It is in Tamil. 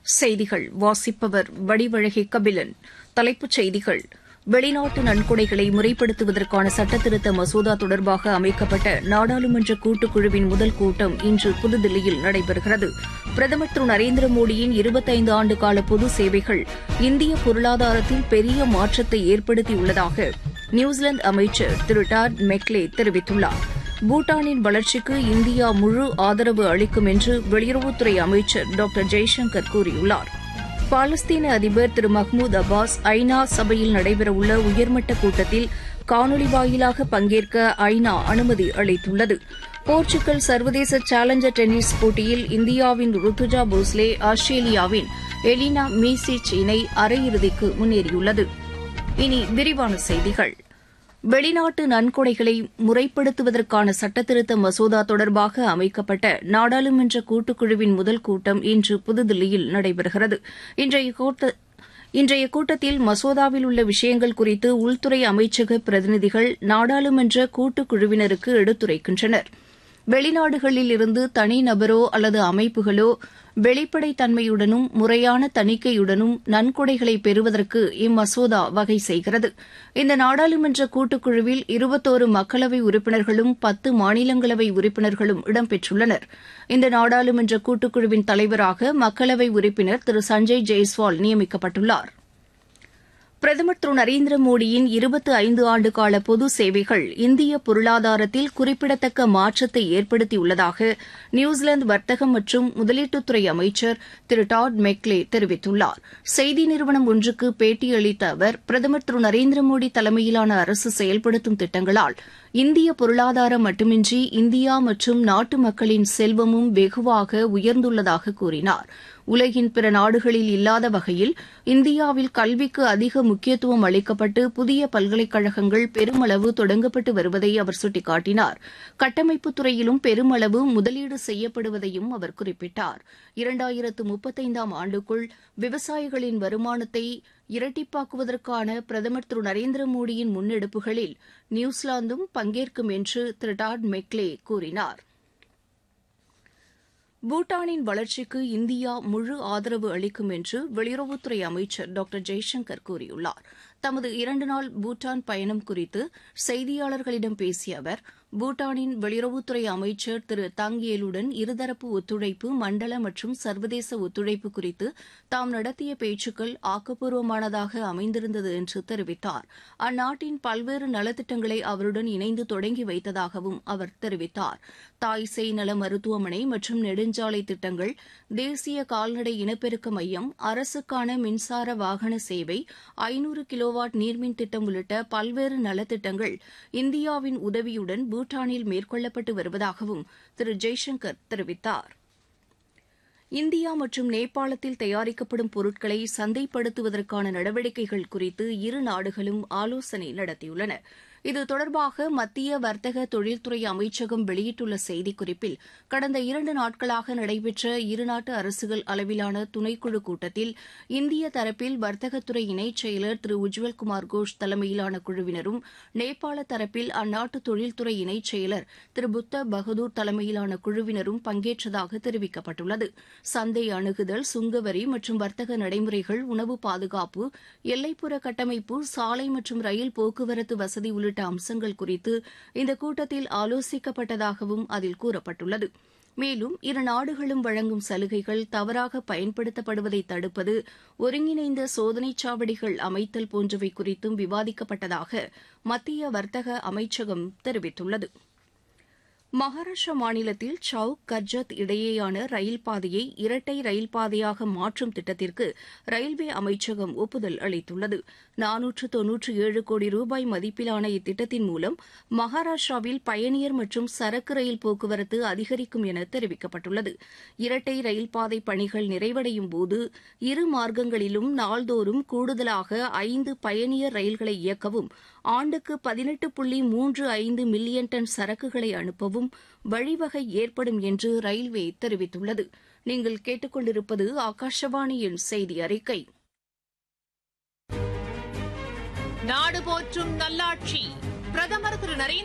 செய்திகள் வாசிப்பவர் வடிவழகி கபிலன். தலைப்புச் செய்திகள்: வெளிநாட்டு நன்கொடைகளை முறைப்படுத்துவதற்கான சட்டத்திருத்த மசோதா தொடர்பாக அமைக்கப்பட்ட நாடாளுமன்ற கூட்டுக்குழுவின் முதல் கூட்டம் இன்று புதுதில்லியில் நடைபெறுகிறது. பிரதமர் திரு நரேந்திர மோடியின் 25 ஆண்டு கால பொது சேவைகள் இந்திய பொருளாதாரத்தில் பெரிய மாற்றத்தை ஏற்படுத்தியுள்ளதாக நியூசிலாந்து அமைச்சர் திரு டாட் மெக்லே தெரிவித்துள்ளார். பூட்டானின் வளர்ச்சிக்கு இந்தியா முழு ஆதரவு அளிக்கும் என்று வெளியுறவுத்துறை அமைச்சர் டாக்டர் ஜெய்சங்கர் கூறியுள்ளார். பாலஸ்தீன அதிபர் திரு மஹ்மூத் அப்பாஸ் ஐநா சபையில் நடைபெறவுள்ள உயர்மட்ட கூட்டத்தில் காணொலி வாயிலாக பங்கேற்க ஐநா அனுமதி அளித்துள்ளது. போர்ச்சுகல் சர்வதேச சேலஞ்சர் டென்னிஸ் போட்டியில் இந்தியாவின் ருத்துஜா போஸ்லே ஆஸ்திரேலியாவின் எலினா மீசிச் இணை அரையிறுதிக்கு முன்னேறியுள்ளது. இனி விரிவான செய்திகள். வெளிநாட்டு நன்கொடைகளை முறைப்படுத்துவதற்கான சட்டத்திருத்த மசோதா தொடர்பாக அமைக்கப்பட்ட நாடாளுமன்ற கூட்டுக்குழுவின் முதல் கூட்டம் இன்று புதுதில்லியில் நடைபெறுகிறது. இன்றைய கூட்டத்தில் மசோதாவில் உள்ள விஷயங்கள் குறித்து உள்துறை அமைச்சக பிரதிநிதிகள் நாடாளுமன்ற கூட்டுக்குழுவினருக்கு எடுத்துரைக்கின்றனர். வெளிநாடுகளில் இருந்து தனிநபரோ அல்லது அமைப்புகளோ வெளிப்படைத்தன்மையுடனும் முறையான தணிக்கையுடனும் நன்கொடைகளை பெறுவதற்கு இம்மசோதா வகை செய்கிறது. இந்த நாடாளுமன்ற கூட்டுக்குழுவில் 21 மக்களவை உறுப்பினர்களும் 10 மாநிலங்களவை உறுப்பினர்களும் இடம்பெற்றுள்ளனர். இந்த நாடாளுமன்ற கூட்டுக்குழுவின் தலைவராக மக்களவை உறுப்பினர் திரு சஞ்சய் ஜெய்ஸ்வால் நியமிக்கப்பட்டுள்ளார். பிரதமர் திரு நரேந்திர மோடியின் 25 ஆண்டு கால பொது சேவைகள் இந்திய பொருளாதாரத்தில் குறிப்பிடத்தக்க மாற்றத்தை ஏற்படுத்தியுள்ளதாக நியூசிலாந்து வர்த்தகம் மற்றும் முதலீட்டுத்துறை அமைச்சர் திரு டாட் மெக்லே தெரிவித்துள்ளார். செய்தி நிறுவனம் ஒன்றுக்கு பேட்டியளித்த அவர், பிரதமர் திரு நரேந்திர மோடி தலைமையிலான அரசு செயல்படுத்தும் திட்டங்களால் இந்திய பொருளாதாரம் மட்டுமின்றி இந்தியா மற்றும் நாட்டு மக்களின் செல்வமும் வெகுவாக உயர்ந்துள்ளதாக கூறினார். உலகின் பிற நாடுகளில் இல்லாத வகையில் இந்தியாவில் கல்விக்கு அதிக முக்கியத்துவம் அளிக்கப்பட்டு புதிய பல்கலைக்கழகங்கள் பெருமளவு தொடங்கப்பட்டு வருவதை அவர் சுட்டிக்காட்டினார். கட்டமைப்புத் துறையிலும் பெருமளவு முதலீடு செய்யப்படுவதையும் அவர் குறிப்பிட்டார். 2035ஆம் ஆண்டுக்குள் விவசாயிகளின் வருமானத்தை இரட்டிப்பாக்குவதற்கான பிரதமர் திரு நரேந்திர மோடியின் முன்னெடுப்புகளில் நியூசிலாந்தும் பங்கேற்கும் என்று திரு டாட் மெக்லே கூறினார். பூட்டானின் வளர்ச்சிக்கு இந்தியா முழு ஆதரவு அளிக்கும் என்று வெளியுறவுத்துறை அமைச்சர் டாக்டர் ஜெய்சங்கர் கூறியுள்ளார். தமது 2 நாள் பூட்டான் பயணம் குறித்து செய்தியாளர்களிடம் பேசிய அவர், பூட்டானின் வெளியுறவுத்துறை அமைச்சர் திரு தங் ஏலுடன் இருதரப்பு ஒத்துழைப்பு, மண்டல மற்றும் சர்வதேச ஒத்துழைப்பு குறித்து தாம் நடத்திய பேச்சுக்கள் ஆக்கப்பூர்வமானதாக அமைந்திருந்தது என்று தெரிவித்தார். அந்நாட்டின் பல்வேறு நலத்திட்டங்களை அவருடன் இணைந்து தொடங்கி வைத்ததாகவும் அவர் தெரிவித்தார். தாய் சேய் நல மருத்துவமனை மற்றும் நெடுஞ்சாலை திட்டங்கள், தேசிய கால்நடை இனப்பெருக்க மையம், அரசுக்கான மின்சார வாகன சேவை, 500 கிலோவாட் நீர்மின் திட்டம் உள்ளிட்ட பல்வேறு நலத்திட்டங்கள் இந்தியாவின் உதவியுடன் பூட்டானில் மேற்கொள்ளப்பட்டு வருவதாகவும் திரு ஜெய்சங்கர் தெரிவித்தார். இந்தியா மற்றும் நேபாளத்தில் தயாரிக்கப்படும் பொருட்களை சந்தைப்படுத்துவதற்கான நடவடிக்கைகள் குறித்து இரு நாடுகளும் ஆலோசனை நடத்தியுள்ளன. இது தொடர்பாக மத்திய வர்த்தக தொழில்துறை அமைச்சகம் வெளியிட்டுள்ள செய்திக்குறிப்பில், கடந்த 2 நாட்களாக நடைபெற்ற இருநாட்டு அரசுகள் அளவிலான துணைக்குழு கூட்டத்தில் இந்திய தரப்பில் வர்த்தகத்துறை இணைச் செயலர் திரு உஜ்வல்குமார் கோஷ் தலைமையிலான குழுவினரும், நேபாள தரப்பில் அந்நாட்டு தொழில்துறை இணைச் செயலர் திரு புத்த பகதூர் தலைமையிலான குழுவினரும் பங்கேற்றதாக தெரிவிக்கப்பட்டுள்ளது. சந்தை அணுகுதல், சுங்கவரி மற்றும் வர்த்தக நடைமுறைகள், உணவு பாதுகாப்பு, எல்லைப்புற கட்டமைப்பு, சாலை மற்றும் ரயில் போக்குவரத்து வசதி உள்ளிட்ட அம்சங்கள் குறித்து இந்த கூட்டத்தில் ஆலோசிக்கப்பட்டதாகவும் அதில் கூறப்பட்டுள்ளது. மேலும் இரு நாடுகளும் வழங்கும் சலுகைகள் தவறாக பயன்படுத்தப்படுவதை தடுப்பது, ஒருங்கிணைந்த சோதனைச் சாவடிகள் அமைத்தல் போன்றவை குறித்தும் விவாதிக்கப்பட்டதாக மத்திய வர்த்தக அமைச்சகம் தெரிவித்துள்ளது. மகாராஷ்டிரா மாநிலத்தில் சவுக் கர்ஜத் இடையேயான ரயில் பாதையை இரட்டை ரயில் பாதையாக மாற்றும் திட்டத்திற்கு ரயில்வே அமைச்சகம் ஒப்புதல் அளித்துள்ளது. 497 கோடி ரூபாய் மதிப்பிலான இத்திட்டத்தின் மூலம் மகாராஷ்டிராவில் பயணியர் மற்றும் சரக்கு ரயில் போக்குவரத்து அதிகரிக்கும் என தெரிவிக்கப்பட்டுள்ளது. இரட்டை ரயில் பாதை பணிகள் நிறைவடையும் போது இரு மார்க்கங்களிலும் நாள்தோறும் கூடுதலாக 5 பயணியர் ரயில்களை இயக்கவும், ஆண்டுக்கு 18.35 மில்லியன் டன் சரக்குகளை அனுப்பவும் வழிவகை ஏற்படும் என்று ரயில்வே தெரிவித்துள்ளது. நீங்கள் கேட்டுக்கொண்டிருப்பது ஆகாஷவாணியின் செய்தி அறிக்கை. நாடு போற்றும் நல்லாட்சி பிரதமர் திரு நரேந்திர